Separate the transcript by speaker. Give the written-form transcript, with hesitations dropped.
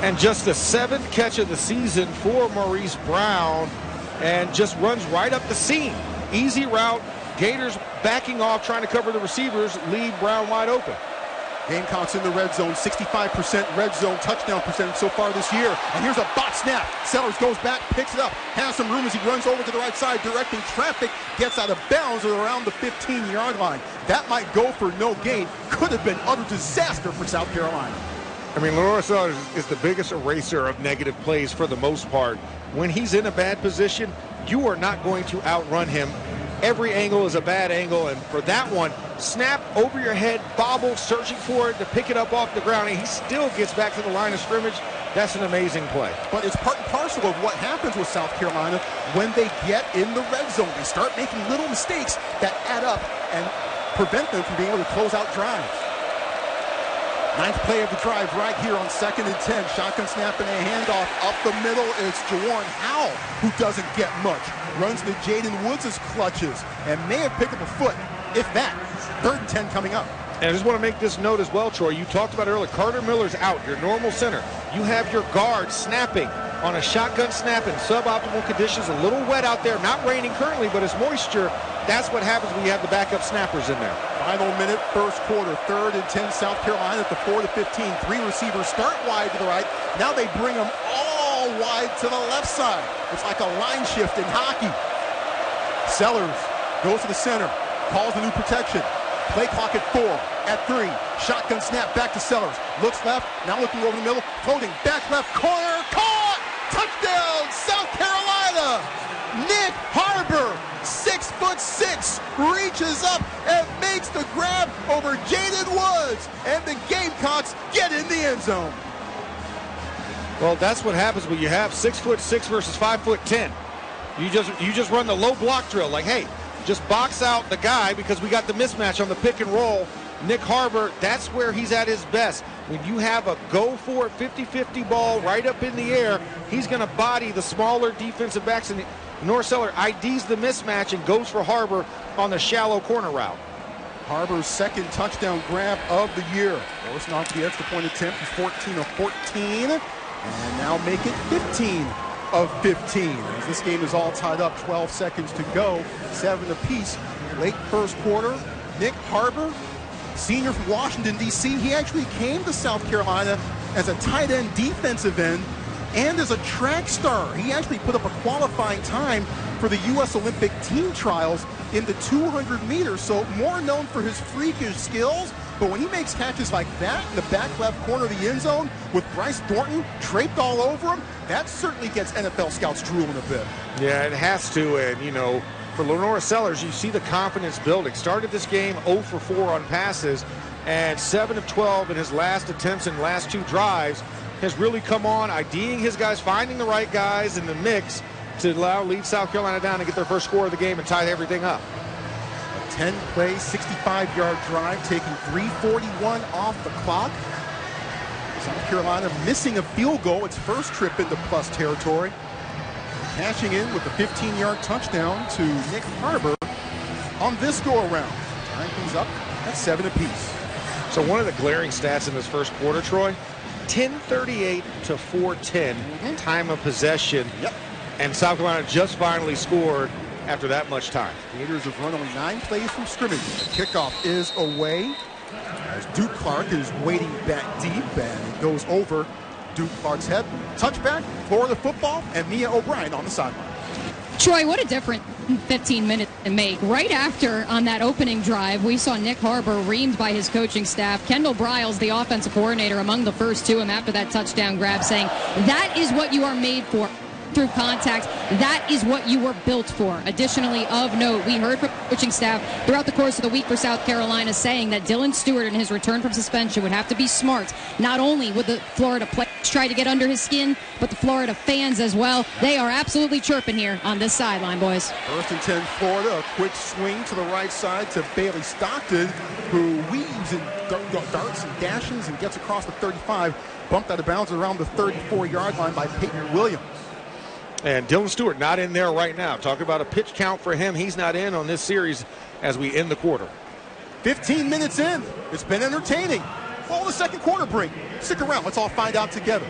Speaker 1: And just the 7th catch of the season for Maurice Brown, and just runs right up the seam. Easy route. Gators backing off, trying to cover the receivers, leave Brown wide open.
Speaker 2: Gamecocks in the red zone, 65% red zone touchdown percentage so far this year. And here's a bot snap. Sellers goes back, picks it up, has some room as he runs over to the right side, directing traffic, gets out of bounds at around the 15-yard line. That might go for no gain. Could have been utter disaster for South Carolina.
Speaker 1: I mean, Lenora Sellers is the biggest eraser of negative plays for the most part. When he's in a bad position, you are not going to outrun him. Every angle is a bad angle, and for that one, snap over your head, bobble, searching for it to pick it up off the ground, and he still gets back to the line of scrimmage. That's an amazing play.
Speaker 2: But it's part and parcel of what happens with South Carolina when they get in the red zone. They start making little mistakes that add up and prevent them from being able to close out drives. 9th play of the drive right here on 2nd and 10. Shotgun snap and a handoff up the middle. It's Jawan Howell, who doesn't get much. Runs into Jaden Woods' clutches and may have picked up a foot, if that. 3rd and 10 coming up.
Speaker 1: And I just want to make this note as well, Troy. You talked about earlier, Carter Miller's out, your normal center. You have your guard snapping on a shotgun snap in suboptimal conditions. A little wet out there, not raining currently, but it's moisture. That's what happens when you have the backup snappers in there.
Speaker 2: Final minute, first quarter, 3rd and 10, South Carolina at the 4 to 15. 3 receivers start wide to the right. Now they bring them all wide to the left side. It's like a line shift in hockey. Sellers goes to the center, calls the new protection. Play clock at 4, at 3. Shotgun snap back to Sellers. Looks left, now looking over the middle. Floating back left corner. Caught! Touchdown, South Carolina! Nick Harbor, 6'6", reaches up and makes the grab over Jaden Woods. And the Gamecocks get in the end zone.
Speaker 1: Well, that's what happens when you have 6'6" versus 5'10". You just run the low block drill. Like, hey, just box out the guy because we got the mismatch on the pick and roll. Nick Harbor, that's where he's at his best. When you have a go-for-it 50-50 ball right up in the air, he's going to body the smaller defensive backs. And Lenora Sellers IDs the mismatch and goes for Harbor on the shallow corner route.
Speaker 2: Harbor's 2nd touchdown grab of the year. Forcing off the extra point attempt. He's 14 of 14. And now make it 15 of 15. As this game is all tied up, 12 seconds to go, 7 apiece. Late first quarter, Nick Harbor, senior from Washington, D.C. He actually came to South Carolina as a tight end defensive end and as a track star. He actually put up a qualifying time for the U.S. Olympic team trials in the 200 meters, so more known for his freakish skills. But when he makes catches like that in the back left corner of the end zone with Bryce Thornton draped all over him, that certainly gets NFL scouts drooling a bit.
Speaker 1: Yeah, it has to. And, you know, for Lenora Sellers, you see the confidence building. Started this game 0 for 4 on passes, and 7 of 12 in his last attempts and last 2 drives has really come on, IDing his guys, finding the right guys in the mix to lead South Carolina down and get their first score of the game and tie everything up.
Speaker 2: 10-play, 65-yard drive, taking 3:41 off the clock. South Carolina missing a field goal, its first trip into plus territory. Cashing in with a 15-yard touchdown to Nick Harbor on this go-around. Tying things up at 7 apiece.
Speaker 1: So one of the glaring stats in this first quarter, Troy, 10:38 to 4:10 time of possession.
Speaker 2: Yep.
Speaker 1: And South Carolina just finally scored after that much time.
Speaker 2: Gators have run only 9 plays from scrimmage. The kickoff is away as Duke Clark is waiting back deep, and it goes over Duke Clark's head. Touchback, Florida football, and Mia O'Brien on the sideline.
Speaker 3: Troy, what a different 15 minutes to make. Right after, on that opening drive, we saw Nick Harbor reamed by his coaching staff. Kendall Briles, the offensive coordinator, among the first to him after that touchdown grab, saying, that is what you are made for. Through contact, that is what you were built for. Additionally, of note, we heard from coaching staff throughout the course of the week for South Carolina saying that Dylan Stewart in his return from suspension would have to be smart. Not only would the Florida players try to get under his skin, but the Florida fans as well. They are absolutely chirping here on this sideline, boys.
Speaker 2: 1st and 10 Florida, a quick swing to the right side to Bailey Stockton, who weaves and darts and dashes and gets across the 35, bumped out of bounds around the 34-yard line by Peyton Williams.
Speaker 1: And Dylan Stewart not in there right now. Talk about a pitch count for him. He's not in on this series as we end the quarter.
Speaker 2: 15 minutes in. It's been entertaining. What will the second quarter bring? Stick around. Let's all find out together.